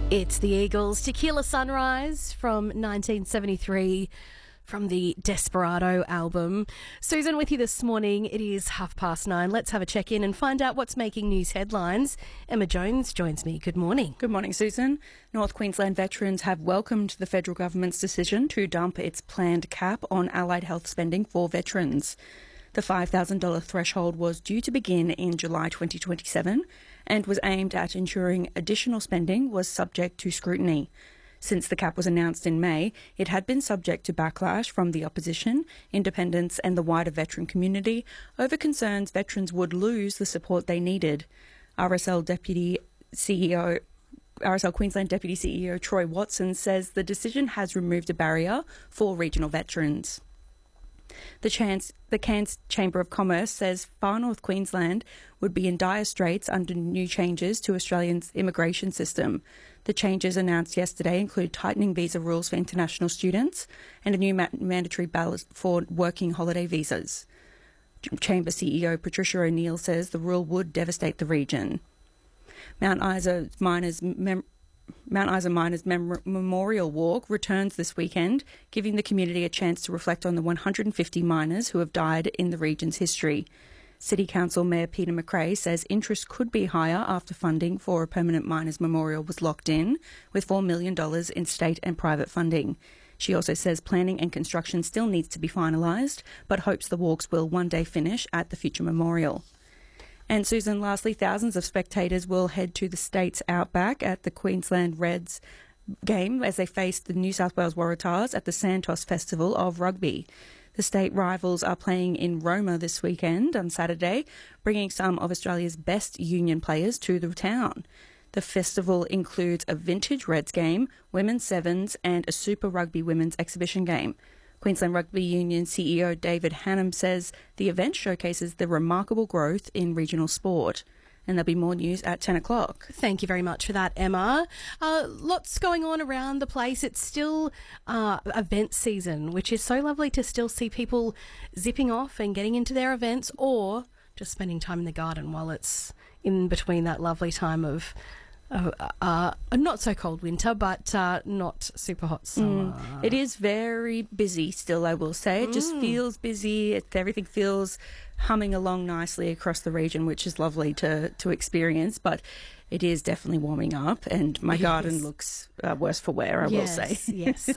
It's the Eagles' Tequila Sunrise from 1973 from the Desperado album. Susan with you this morning. It is 9:30. Let's have a check-in and find out what's making news headlines. Emma Jones joins me. Good morning. Good morning, Susan. North Queensland veterans have welcomed the federal government's decision to dump its planned cap on allied health spending for veterans. The $5,000 threshold was due to begin in July 2027 and was aimed at ensuring additional spending was subject to scrutiny. Since the cap was announced in May, it had been subject to backlash from the opposition, independents and the wider veteran community over concerns veterans would lose the support they needed. RSL Queensland Deputy CEO Troy Watson says the decision has removed a barrier for regional veterans. The Cairns Chamber of Commerce says Far North Queensland would be in dire straits under new changes to Australia's immigration system. The changes announced yesterday include tightening visa rules for international students and a new mandatory ballot for working holiday visas. Chamber CEO Patricia O'Neill says the rule would devastate the region. Mount Isa Miners Memorial Walk returns this weekend, giving the community a chance to reflect on the 150 miners who have died in the region's history. City Council Mayor Peter McRae says interest could be higher after funding for a permanent miners' memorial was locked in, with $4 million in state and private funding. She also says planning and construction still needs to be finalised, but hopes the walks will one day finish at the future memorial. And Susan, lastly, thousands of spectators will head to the state's outback at the Queensland Reds game as they face the New South Wales Waratahs at the Santos Festival of Rugby. The state rivals are playing in Roma this weekend on Saturday, bringing some of Australia's best union players to the town. The festival includes a vintage Reds game, women's sevens and a Super Rugby women's exhibition game. Queensland Rugby Union CEO David Hannam says the event showcases the remarkable growth in regional sport. And there'll be more news at 10 o'clock. Thank you very much for that, Emma. Lots going on around the place. It's still event season, which is so lovely to still see people zipping off and getting into their events or just spending time in the garden while it's in between that lovely time of a not so cold winter, but not super hot summer. It is very busy still, I will say. It just feels busy. Everything feels humming along nicely across the region, which is lovely to experience. But it is definitely warming up, and my garden looks worse for wear, I will say. Yes.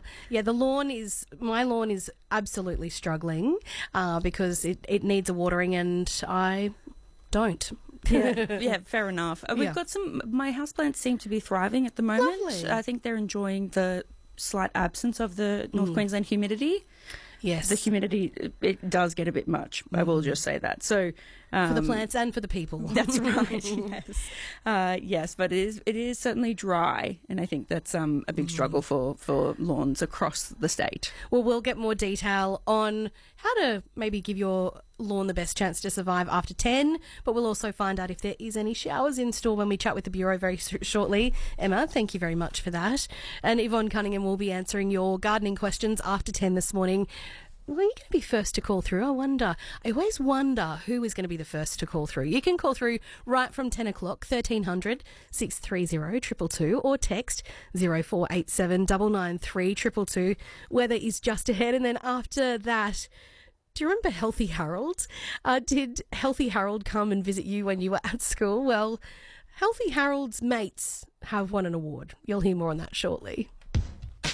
My lawn is absolutely struggling because it needs a watering, and I don't. Yeah, fair enough. We've got my houseplants seem to be thriving at the moment. Lovely. I think they're enjoying the slight absence of the North Queensland humidity. Yes. The humidity, it does get a bit much, I will just say that. So for the plants and for the people. That's right, yes. Yes, but it is certainly dry, and I think that's a big struggle for lawns across the state. Well, we'll get more detail on how to maybe give your lawn the best chance to survive after 10, but we'll also find out if there is any showers in store when we chat with the Bureau very shortly. Emma, thank you very much for that. And Yvonne Cunningham will be answering your gardening questions after 10 this morning. Well, you're going to be first to call through. I always wonder who is going to be the first to call through. You can call through right from 10 o'clock, 1300 630 222, or text 0487 993 222. Weather is just ahead. And then after that, do you remember Healthy Harold? Did Healthy Harold come and visit you when you were at school? Well, Healthy Harold's mates have won an award. You'll hear more on that shortly.